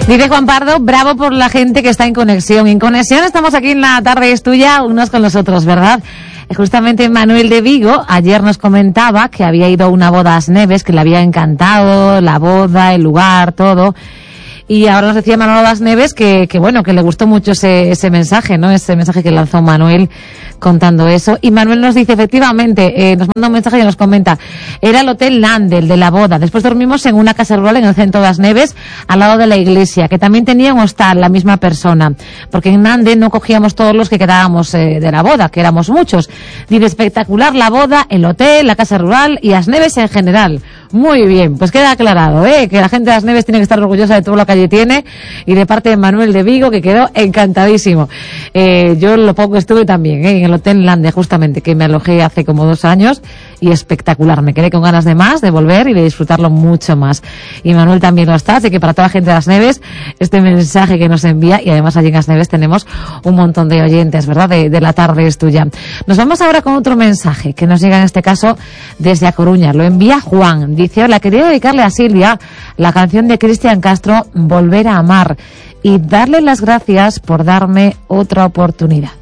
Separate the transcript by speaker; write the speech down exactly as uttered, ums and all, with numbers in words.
Speaker 1: Dice Juan Pardo, bravo por la gente que está en conexión. En conexión estamos aquí en La Tarde es Tuya, unos con los otros, ¿verdad? Justamente Manuel de Vigo ayer nos comentaba que había ido a una boda a Asneves, que le había encantado la boda, el lugar, todo. Y ahora nos decía Manolo Das Neves que, que bueno, que le gustó mucho ese, ese mensaje, ¿no? Ese mensaje que lanzó Manuel contando eso. Y Manuel nos dice, efectivamente, eh, nos manda un mensaje y nos comenta, era el Hotel Landel de la boda. Después dormimos en una casa rural en el centro de Das Neves, al lado de la iglesia, que también tenía un hostal, la misma persona. Porque en Nande no cogíamos todos los que quedábamos eh, de la boda, que éramos muchos. Dice, espectacular la boda, el hotel, la casa rural y Das Neves en general. Muy bien, pues queda aclarado, ¿eh? Que la gente de Das Neves tiene que estar orgullosa de todo lo que allí tiene, y de parte de Manuel de Vigo, que quedó encantadísimo. Eh, yo lo poco estuve también, ¿eh? En el Hotel Lande, justamente, que me alojé hace como dos años, y espectacular. Me quedé con ganas de más, de volver y de disfrutarlo mucho más. Y Manuel también lo está, así que para toda la gente de Das Neves, este mensaje que nos envía, y además allí en Das Neves tenemos un montón de oyentes, ¿verdad? De, de La Tarde es Tuya. Nos vamos ahora con otro mensaje, que nos llega en este caso desde A Coruña. Lo envía Juan. Dice, hola, quería dedicarle a Silvia la canción de Cristian Castro, Volver a amar, y darle las gracias por darme otra oportunidad.